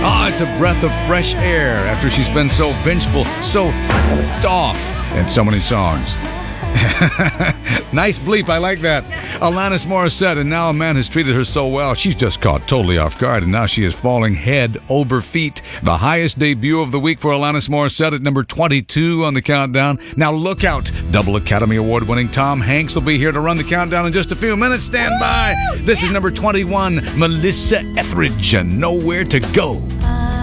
Ah, it's a breath of fresh air after she's been so vengeful, so off in so many songs. Nice bleep, I like that. Alanis Morissette, and now a man has treated her so well, she's just caught totally off guard, and now she is falling head over feet. The highest debut of the week for Alanis Morissette at number 22 on the countdown. Now look out, double Academy Award winning Tom Hanks will be here to run the countdown in just a few minutes. Stand by. This is number 21, Melissa Etheridge, and Nowhere to Go.